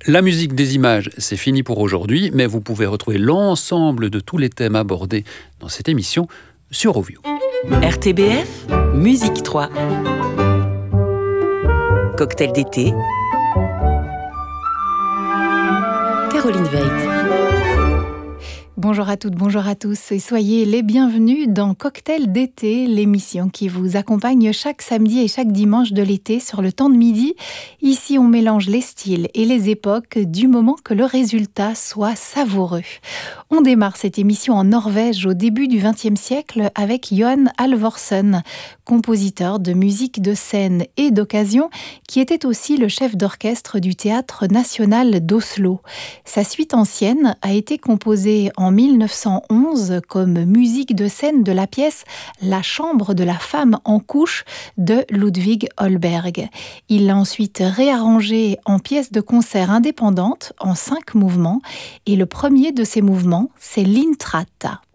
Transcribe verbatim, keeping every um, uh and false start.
La musique des images, c'est fini pour aujourd'hui, mais vous pouvez retrouver l'ensemble de tous les thèmes abordés dans cette émission sur Ovio. R T B F, Musique trois. Cocktail d'été. Caroline Veit. Bonjour à toutes, bonjour à tous et soyez les bienvenus dans Cocktail d'été, l'émission qui vous accompagne chaque samedi et chaque dimanche de l'été sur le temps de midi. Ici, on mélange les styles et les époques du moment que le résultat soit savoureux. On démarre cette émission en Norvège au début du vingtième siècle avec Johan Halvorsen, compositeur de musique de scène et d'occasion, qui était aussi le chef d'orchestre du Théâtre national d'Oslo. Sa suite ancienne a été composée en mille neuf cent onze comme musique de scène de la pièce La chambre de la femme en couche de Ludvig Holberg. Il l'a ensuite réarrangée en pièce de concert indépendante en cinq mouvements et le premier de ces mouvements, c'est l'Intrata.